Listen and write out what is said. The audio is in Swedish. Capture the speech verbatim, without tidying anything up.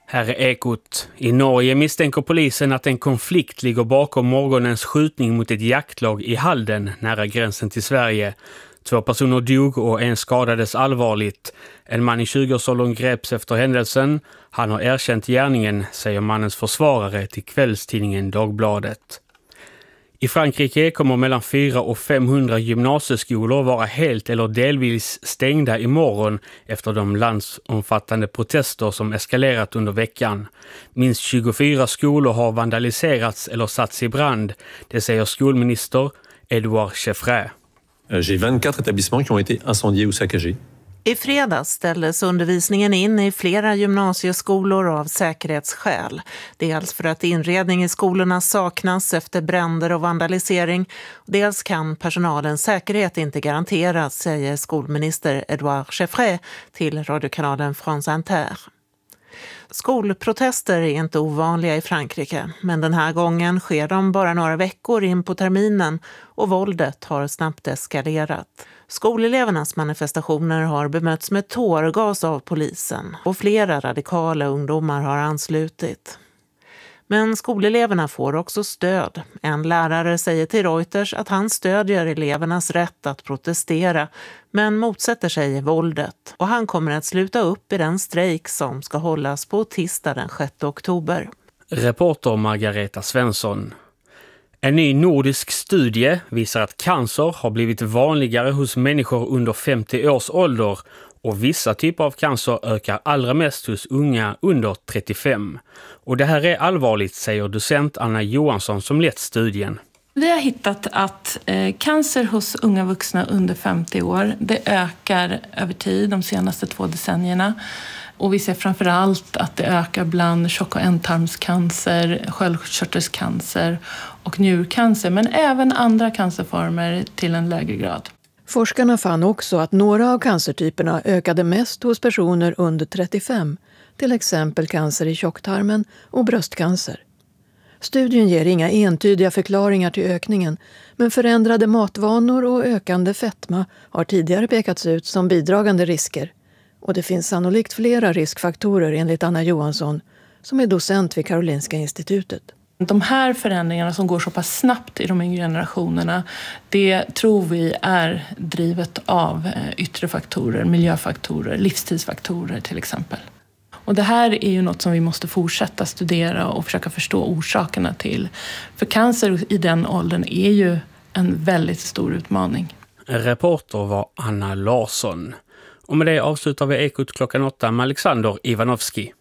Här är Ekot. I Norge misstänker polisen att en konflikt ligger bakom morgonens skjutning mot ett jaktlag i Halden nära gränsen till Sverige. Två personer dog och en skadades allvarligt. En man i tjugoårsåldern greps efter händelsen. Han har erkänt gärningen, säger mannens försvarare till kvällstidningen Dagbladet. I Frankrike kommer mellan fyra och femhundra gymnasieskolor vara helt eller delvis stängda imorgon efter de landsomfattande protester som eskalerat under veckan. Minst tjugofyra skolor har vandaliserats eller satts i brand, det säger skolminister Edouard Chevrey. J'ai vingt-quatre établissements qui ont été incendiés ou saccagés. I fredags ställdes undervisningen in i flera gymnasieskolor av säkerhetsskäl. Dels för att inredning i skolorna saknas efter bränder och vandalisering. Dels kan personalens säkerhet inte garanteras, säger skolminister Edouard Chevrey till radiokanalen France Inter. Skolprotester är inte ovanliga i Frankrike, men den här gången sker de bara några veckor in på terminen och våldet har snabbt eskalerat. Skolelevernas manifestationer har bemötts med tårgas av polisen och flera radikala ungdomar har anslutit. Men skoleleverna får också stöd. En lärare säger till Reuters att han stödjer elevernas rätt att protestera men motsätter sig våldet. Och han kommer att sluta upp i den strejk som ska hållas på tisdag den sjätte oktober. Reporter Margareta Svensson. En ny nordisk studie visar att cancer har blivit vanligare hos människor under femtio års ålder och vissa typer av cancer ökar allra mest hos unga under trettiofem. Och det här är allvarligt, säger docent Anna Johansson som lett studien. Vi har hittat att eh, cancer hos unga vuxna under femtio år, det ökar över tid de senaste två decennierna. Och vi ser framförallt att det ökar bland tjock- och ändtarmscancer, sköldkörtelcancer och njurcancer, men även andra cancerformer till en lägre grad. Forskarna fann också att några av cancertyperna ökade mest hos personer under trettiofem, till exempel cancer i tjocktarmen och bröstcancer. Studien ger inga entydiga förklaringar till ökningen, men förändrade matvanor och ökande fetma har tidigare pekats ut som bidragande risker. Och det finns sannolikt flera riskfaktorer enligt Anna Johansson, som är docent vid Karolinska institutet. De här förändringarna som går så pass snabbt i de yngre generationerna, det tror vi är drivet av yttre faktorer, miljöfaktorer, livstidsfaktorer till exempel. Och det här är ju något som vi måste fortsätta studera och försöka förstå orsakerna till. För cancer i den åldern är ju en väldigt stor utmaning. Reporter var Anna Larsson. Och med det avslutar vi Ekot klockan åtta med Alexander Ivanovski.